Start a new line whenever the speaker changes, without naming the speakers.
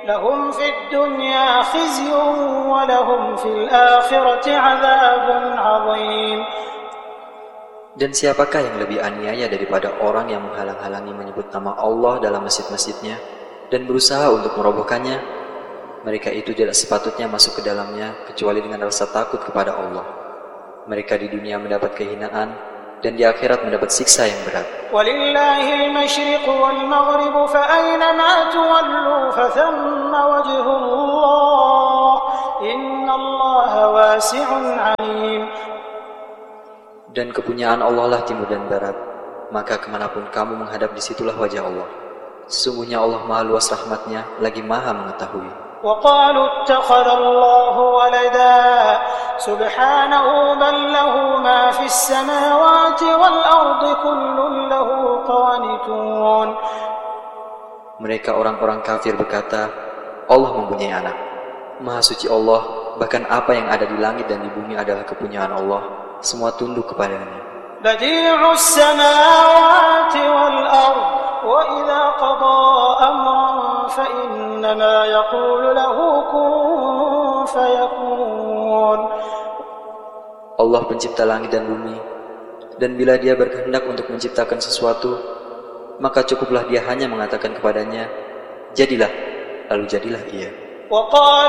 لهم في الدنيا خزي ولهم في الآخرة عذاب عظيم.
Dan siapakah yang lebih aniaya daripada orang yang menghalang-halangi menyebut nama Allah dalam masjid-masjidnya dan berusaha untuk merobohkannya? Mereka itu tidak sepatutnya masuk ke dalamnya kecuali dengan rasa takut kepada Allah. Mereka di dunia mendapat kehinaan dan di akhirat mendapat siksa yang berat.
Walillahil masyriqu wal maghribu fa aynama tuwallu fa thamma wajhullah innallaha wasi'un 'alim.
Dan kepunyaan Allah lah timur dan barat, maka kemanapun kamu menghadap disitulah wajah Allah. Sesungguhnya Allah maha luas rahmatnya, lagi maha mengetahui.
وَقَالُوا اتَّخَذَ اللَّهُ وَلَدًا سُبْحَانَهُ بَل لَّهُ مَا فِي السَّمَاوَاتِ وَالْأَرْضِ كُلٌّ لَّهُ قَانِتُونَ.
Mereka orang-orang kafir berkata, Allah mempunyai anak. Maha suci Allah, bahkan apa yang ada di langit dan di bumi adalah kepunyaan Allah. Semua tunduk kepadanya.
Badi'us samawati wal ard wa idza qada amran fa innama yaqulu lahu kun fayakun.
Allah pencipta langit dan bumi, dan bila Dia berkehendak untuk menciptakan sesuatu, maka cukuplah Dia hanya mengatakan kepadanya, jadilah, lalu jadilah ia.